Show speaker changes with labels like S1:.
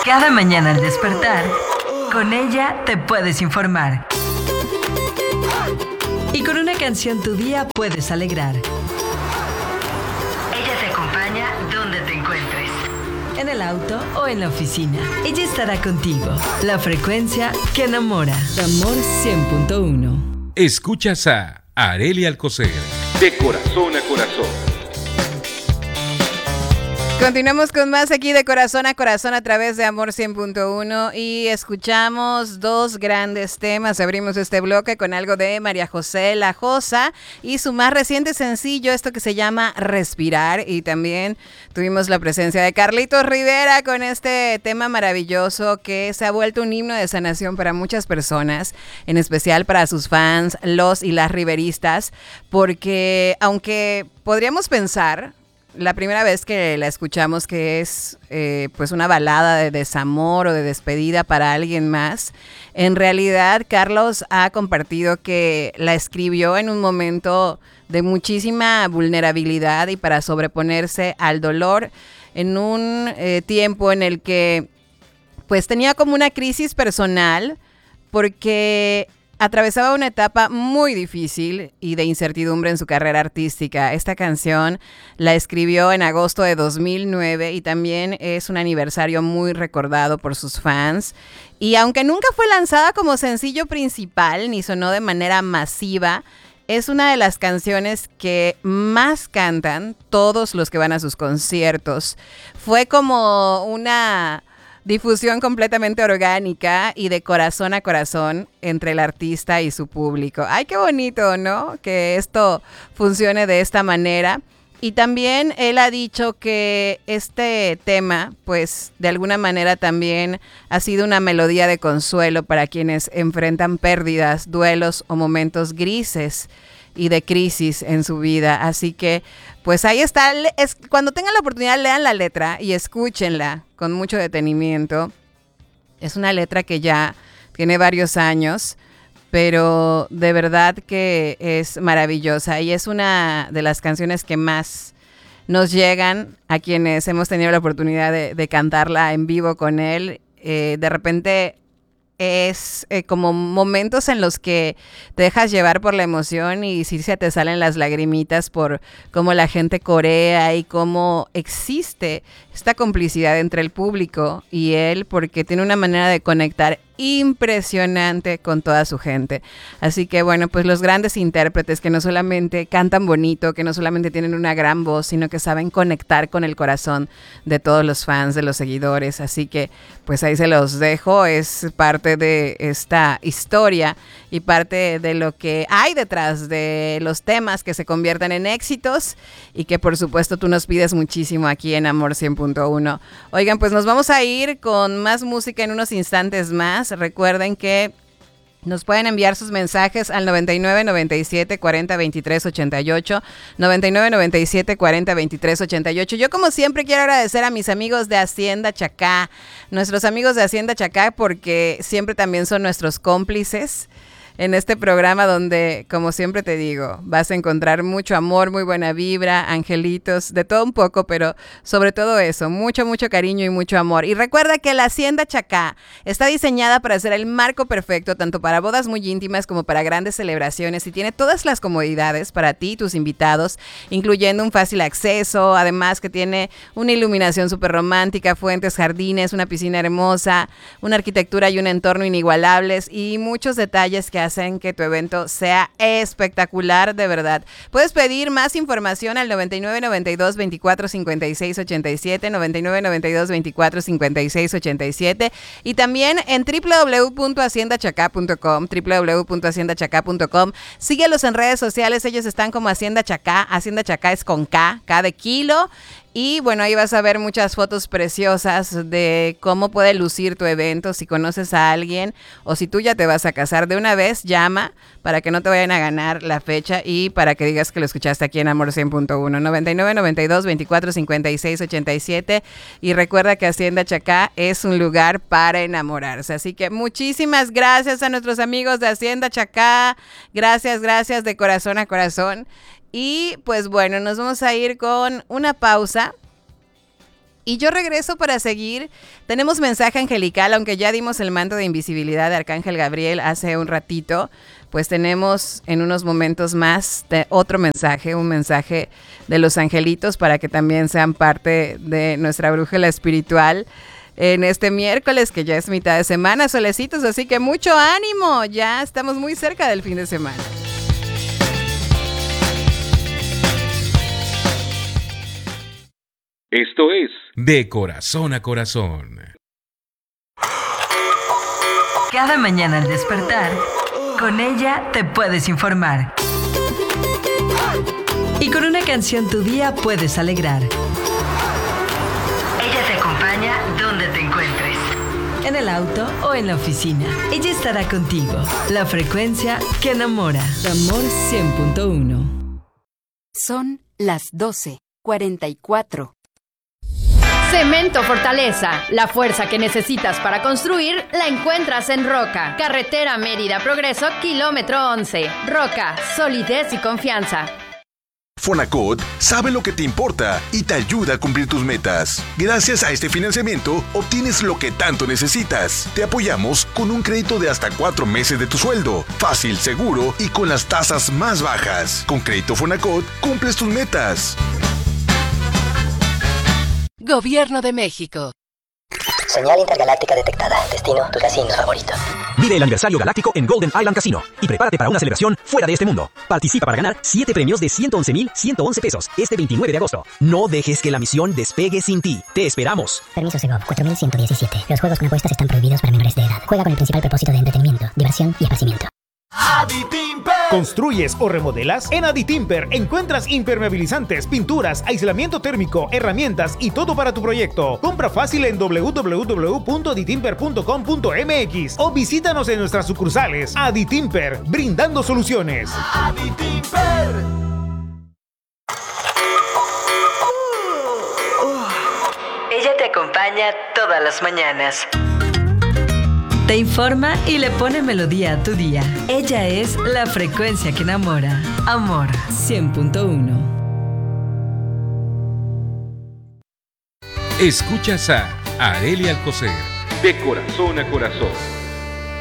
S1: Cada mañana al despertar, con ella te puedes informar. Y con una canción tu día puedes alegrar. Ella te acompaña donde te encuentres. En el auto o en la oficina. Ella estará contigo. La frecuencia que enamora. Amor 100.1.
S2: Escuchas a Arely Alcocer. De corazón a corazón.
S3: Continuamos con más aquí de corazón a corazón a través de Amor 100.1 y escuchamos dos grandes temas. Abrimos este bloque con algo de María José La Josa y su más reciente sencillo, esto que se llama Respirar. Y también tuvimos la presencia de Carlitos Rivera con este tema maravilloso que se ha vuelto un himno de sanación para muchas personas, en especial para sus fans, los y las riveristas, porque aunque podríamos pensar la primera vez que la escuchamos que es pues una balada de desamor o de despedida para alguien más, en realidad Carlos ha compartido que la escribió en un momento de muchísima vulnerabilidad y para sobreponerse al dolor en un tiempo en el que pues tenía como una crisis personal porque atravesaba una etapa muy difícil y de incertidumbre en su carrera artística. Esta canción la escribió en agosto de 2009 y también es un aniversario muy recordado por sus fans. Y aunque nunca fue lanzada como sencillo principal ni sonó de manera masiva, es una de las canciones que más cantan todos los que van a sus conciertos. Fue como una difusión completamente orgánica y de corazón a corazón entre el artista y su público. ¡Ay, qué bonito!, ¿no? Que esto funcione de esta manera. Y también él ha dicho que este tema, pues, de alguna manera también ha sido una melodía de consuelo para quienes enfrentan pérdidas, duelos o momentos grises y de crisis en su vida. Así que, pues ahí está. Cuando tengan la oportunidad, lean la letra y escúchenla con mucho detenimiento. Es una letra que ya tiene varios años, pero de verdad que es maravillosa y es una de las canciones que más nos llegan a quienes hemos tenido la oportunidad de cantarla en vivo con él. De repente es como momentos en los que te dejas llevar por la emoción y sí se te salen las lagrimitas por cómo la gente corea y cómo existe esta complicidad entre el público y él, porque tiene una manera de conectar impresionante con toda su gente. Así que bueno, pues los grandes intérpretes que no solamente cantan bonito, que no solamente tienen una gran voz, sino que saben conectar con el corazón de todos los fans, de los seguidores. Así que pues ahí se los dejo, es parte de esta historia y parte de lo que hay detrás de los temas que se convierten en éxitos y que por supuesto tú nos pides muchísimo aquí en Amor 100.1. Oigan, pues nos vamos a ir con más música en unos instantes más. Recuerden que nos pueden enviar sus mensajes al 99 97 40 23 88, 99 97 40 23 88. Yo como siempre quiero agradecer a mis amigos de Hacienda Chacá, nuestros amigos de Hacienda Chacá, porque siempre también son nuestros cómplices en este programa donde, como siempre te digo, vas a encontrar mucho amor, muy buena vibra, angelitos, de todo un poco, pero sobre todo eso, mucho, mucho cariño y mucho amor. Y recuerda que la Hacienda Chacá está diseñada para ser el marco perfecto, tanto para bodas muy íntimas como para grandes celebraciones, y tiene todas las comodidades para ti y tus invitados, incluyendo un fácil acceso, además que tiene una iluminación súper romántica, fuentes, jardines, una piscina hermosa, una arquitectura y un entorno inigualables y muchos detalles que hacen que tu evento sea espectacular, de verdad. Puedes pedir más información al 99 92 24 56 87, 99 92 24 56 87 y también en www.haciendachacá.com, www.haciendachacá.com. Síguelos en redes sociales, ellos están como Hacienda Chacá. Hacienda Chacá es con K de kilo. Y bueno, ahí vas a ver muchas fotos preciosas de cómo puede lucir tu evento. Si conoces a alguien o si tú ya te vas a casar, de una vez llama para que no te vayan a ganar la fecha y para que digas que lo escuchaste aquí en Amor 100.1, 99 92 24 56 87. Y recuerda que Hacienda Chacá es un lugar para enamorarse. Así que muchísimas gracias a nuestros amigos de Hacienda Chacá. Gracias de corazón a corazón. Y pues bueno, nos vamos a ir con una pausa Y yo regreso para seguir. Tenemos mensaje angelical, aunque ya dimos el manto de invisibilidad de Arcángel Gabriel hace un ratito, pues tenemos en unos momentos más otro mensaje, un mensaje de los angelitos para que también sean parte de nuestra brújula espiritual en este miércoles, que ya es mitad de semana, solecitos, así que mucho ánimo, ya estamos muy cerca del fin de semana.
S2: Esto es De Corazón a Corazón.
S1: Cada mañana al despertar, con ella te puedes informar. Y con una canción tu día puedes alegrar. Ella te acompaña donde te encuentres. En el auto o en la oficina. Ella estará contigo. La frecuencia que enamora. Amor 100.1.
S4: Son las 12:44.
S5: Cemento Fortaleza. La fuerza que necesitas para construir la encuentras en Roca. Carretera Mérida Progreso, kilómetro 11. Roca, solidez y confianza.
S6: Fonacot sabe lo que te importa y te ayuda a cumplir tus metas. Gracias a este financiamiento, obtienes lo que tanto necesitas. Te apoyamos con un crédito de hasta 4 meses de tu sueldo. Fácil, seguro y con las tasas más bajas. Con Crédito Fonacot, cumples tus metas.
S4: Gobierno de México.
S7: Señal intergaláctica detectada. Destino, tu casino favorito.
S8: Vive el aniversario galáctico en Golden Island Casino y prepárate para una celebración fuera de este mundo. Participa para ganar 7 premios de 111,111 pesos este 29 de agosto. No dejes que la misión despegue sin ti. Te esperamos.
S7: Permiso Segov 4117. Los juegos con apuestas están prohibidos para menores de edad. Juega con el principal propósito de entretenimiento, diversión y esparcimiento.
S9: Aditimper. ¿Construyes o remodelas? En Aditimper encuentras impermeabilizantes, pinturas, aislamiento térmico, herramientas y todo para tu proyecto. Compra fácil en www.aditimper.com.mx o visítanos en nuestras sucursales. Aditimper, brindando soluciones. Aditimper.
S1: Ella te acompaña todas las mañanas. Te informa y le pone melodía a tu día. Ella es la frecuencia que enamora. Amor 100.1.
S2: Escuchas a Arely Alcocer, De Corazón a Corazón.